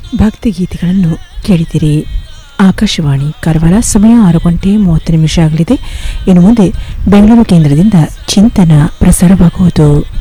ಭಕ್ತಿಗೀತೆಗಳನ್ನು ಕೇಳಿದಿರಿ. ಆಕಾಶವಾಣಿ ಕಾರವಾರ. ಸಮಯ 6:30 ಆಗಲಿದೆ. ಇನ್ನು ಮುಂದೆ ಬೆಂಗಳೂರು ಕೇಂದ್ರದಿಂದ ಚಿಂತನ ಪ್ರಸಾರವಾಗುವುದು.